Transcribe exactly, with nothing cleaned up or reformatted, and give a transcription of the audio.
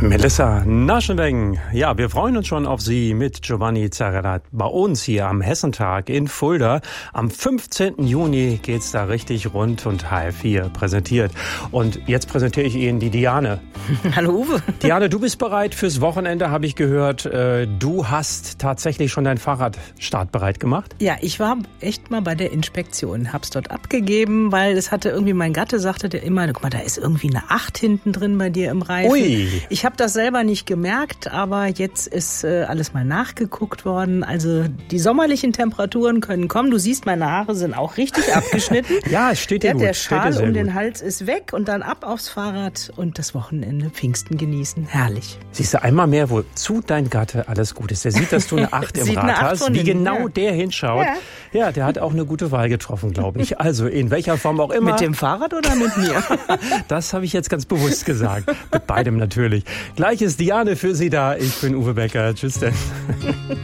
Melissa Naschenweng. Ja, wir freuen uns schon auf Sie mit Giovanni Zarella bei uns hier am Hessentag in Fulda. Am fünfzehnten Juni geht's da richtig rund und H F vier präsentiert. Und jetzt präsentiere ich Ihnen die Diane. Hallo Uwe. Diane, du bist bereit fürs Wochenende, habe ich gehört. Du hast tatsächlich schon dein Fahrrad startbereit gemacht? Ja, ich war echt mal bei der Inspektion, hab's dort abgegeben, weil es hatte irgendwie, mein Gatte sagte der immer, guck mal, da ist irgendwie eine acht hinten drin bei dir im Reifen. Ui. Ich habe das selber nicht gemerkt, aber jetzt ist äh, alles mal nachgeguckt worden. Also die sommerlichen Temperaturen können kommen. Du siehst, meine Haare sind auch richtig abgeschnitten. Ja, es steht dir der, gut. Der steht Schal dir sehr um gut. den Hals ist weg und dann ab aufs Fahrrad und das Wochenende Pfingsten genießen. Herrlich. Siehst du, einmal mehr, wozu dein Gatte alles gut ist. Der sieht, dass du eine acht im Sieht Rad eine acht hast, von wie hinten, genau ja. der hinschaut. Ja. Ja, der hat auch eine gute Wahl getroffen, glaube ich. Also in welcher Form auch immer. Mit dem Fahrrad oder mit mir? Das habe ich jetzt ganz bewusst gesagt. Mit beidem natürlich. Gleich ist Diane für Sie da. Ich bin Uwe Becker. Tschüss denn.